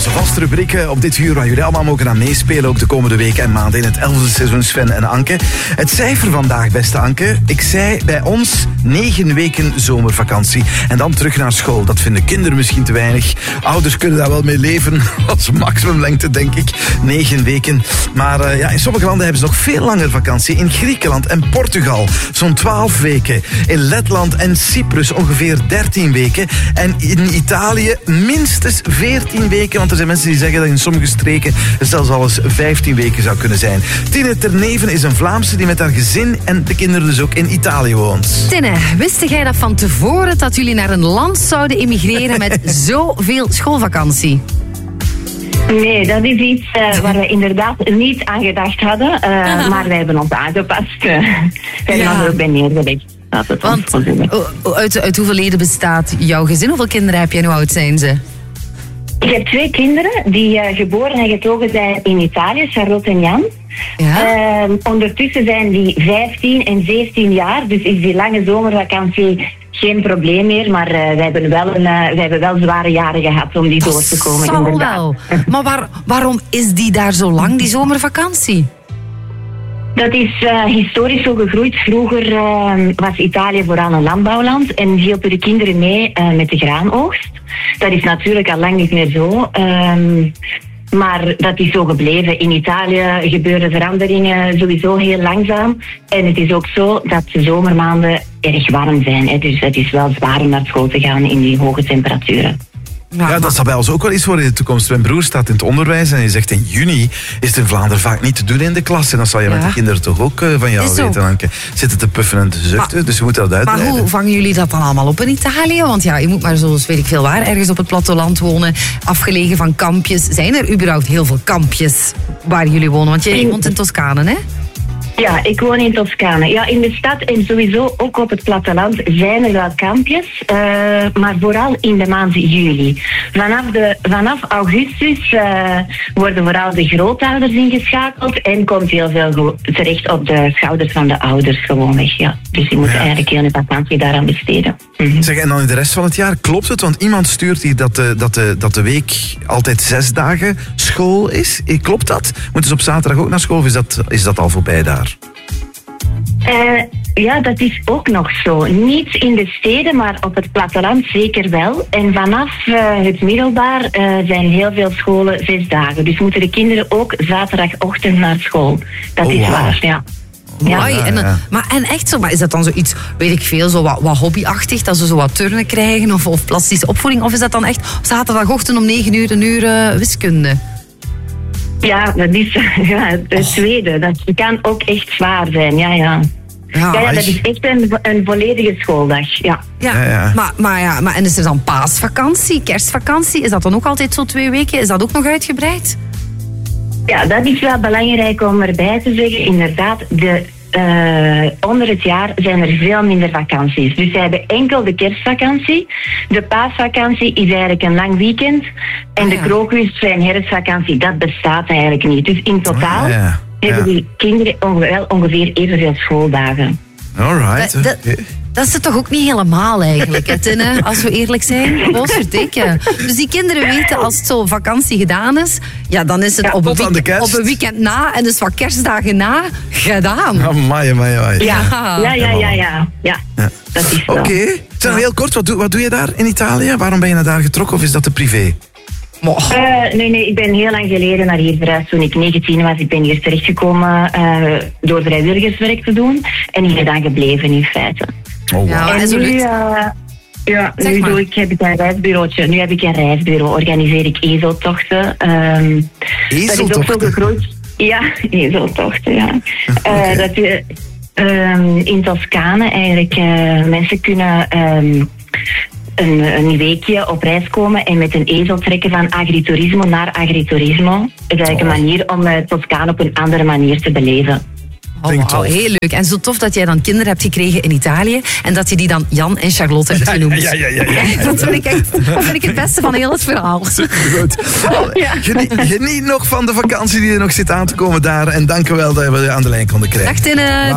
onze vaste rubriek op dit uur waar jullie allemaal mogen aan meespelen, ook de komende weken en maanden in het 11e seizoen. Sven en Anke. Het cijfer vandaag, beste Anke. Ik zei bij ons 9 weken zomervakantie en dan terug naar school. Dat vinden kinderen misschien te weinig. Ouders kunnen daar wel mee leven als maximumlengte, denk ik. 9 weken. Maar in sommige landen hebben ze nog veel langer vakantie. In Griekenland en Portugal zo'n 12 weken. In Letland en Cyprus ongeveer 13 weken. En in Italië minstens 14 weken. Want er zijn mensen die zeggen dat in sommige streken het zelfs al eens 15 weken zou kunnen zijn. Tine Terneven is een Vlaamse die met haar gezin en de kinderen dus ook in Italië woont. Tine, wist jij dat van tevoren dat jullie naar een land zouden emigreren met zoveel schoolvakantie? Nee, dat is iets waar we inderdaad niet aan gedacht hadden. Maar wij hebben ons aangepast. Wij hebben ons er ook bij neergelegd. Want uit hoeveel leden bestaat jouw gezin? Hoeveel kinderen heb jij? Hoe oud zijn ze? Ik heb 2 kinderen die geboren en getogen zijn in Italië, Charlotte en Jan. Ja. Ondertussen zijn die 15 en 17 jaar, dus is die lange zomervakantie geen probleem meer. Maar wij hebben wel zware jaren gehad om die door te komen. Dat zal wel. Maar waarom is die daar zo lang, die zomervakantie? Dat is historisch zo gegroeid. Vroeger was Italië vooral een landbouwland en hielpen de kinderen mee met de graanoogst. Dat is natuurlijk al lang niet meer zo. Maar dat is zo gebleven. In Italië gebeuren veranderingen sowieso heel langzaam. En het is ook zo dat de zomermaanden erg warm zijn. Hè. Dus het is wel zwaar om naar school te gaan in die hoge temperaturen. Ja, dat zal bij ons ook wel iets worden in de toekomst. Mijn broer staat in het onderwijs en hij zegt in juni is het in Vlaanderen vaak niet te doen in de klas. En dat zal je met de kinderen toch ook van jou weten, Anke. Zitten te puffen en te zuchten, dus we moeten dat uitleiden. Maar hoe vangen jullie dat dan allemaal op in Italië? Want ja, je moet maar zoals weet ik veel waar, ergens op het platteland wonen, afgelegen van kampjes. Zijn er überhaupt heel veel kampjes waar jullie wonen? Want je woont in Toscane, hè? Ja, ik woon in Toscane. Ja, in de stad en sowieso ook op het platteland zijn er wel kampjes, maar vooral in de maand juli. Vanaf augustus worden vooral de grootouders ingeschakeld en komt heel veel terecht op de schouders van de ouders gewoonweg. Ja. Dus die moeten eigenlijk heel de vakantie daaraan besteden. Mm-hmm. Zeg, en dan in de rest van het jaar, klopt het? Want iemand stuurt hier dat de week altijd 6 dagen school is. Klopt dat? Moeten ze op zaterdag ook naar school of is dat al voorbij daar? Ja, dat is ook nog zo. Niet in de steden, maar op het platteland zeker wel. En vanaf het middelbaar zijn heel veel scholen 6 dagen. Dus moeten de kinderen ook zaterdagochtend naar school. Dat is waar, ja. Ja. En echt zo, maar is dat dan zoiets, weet ik veel, zo wat hobbyachtig, dat ze zo wat turnen krijgen of plastische opvoeding? Of is dat dan echt zaterdagochtend om 9 uur een uur wiskunde? Ja, dat is het tweede. Dat kan ook echt zwaar zijn, ja, dat is echt een volledige schooldag, ja. Maar en is er dan paasvakantie, kerstvakantie? Is dat dan ook altijd zo 2 weken? Is dat ook nog uitgebreid? Ja, dat is wel belangrijk om erbij te zeggen. Inderdaad, onder het jaar zijn er veel minder vakanties. Dus zij hebben enkel de kerstvakantie. De paasvakantie is eigenlijk een lang weekend. En de krokus en herfstvakantie, dat bestaat eigenlijk niet. Dus in totaal hebben die kinderen wel ongeveer evenveel schooldagen. Alright. Dat is het toch ook niet helemaal eigenlijk, hè, Tine, als we eerlijk zijn. Verdikken. Dus die kinderen weten, als het zo vakantie gedaan is, ja, dan is het op een weekend na en dus wat kerstdagen na gedaan. Amai. Ja. Dat is zo. Oké. Zeg, heel kort, wat doe je daar in Italië? Waarom ben je naar daar getrokken of is dat te privé? Nee, ik ben heel lang geleden naar hier verhuisd toen ik 19 was. Ik ben hier terechtgekomen door vrijwilligerswerk te doen en hier dan gebleven in feite. Oh, wow. Ja, en nu heb ik een reisbureautje. Nu heb ik een reisbureau. Organiseer ik ezeltochten. Dat is ook zo gegroeid. Ja, ezeltochten, ja. Okay. Dat je in Toscane eigenlijk mensen kunnen een weekje op reis komen en met een ezel trekken van agriturismo naar agriturismo. Dat is eigenlijk een manier om Toscane op een andere manier te beleven. Heel leuk. En zo tof dat jij dan kinderen hebt gekregen in Italië en dat je die dan Jan en Charlotte hebt genoemd. Ja. Dat vind ik het beste van heel het verhaal. Supergoed. Geniet nog van de vakantie die er nog zit aan te komen daar. En dank u wel dat we je aan de lijn konden krijgen. Dag Tine.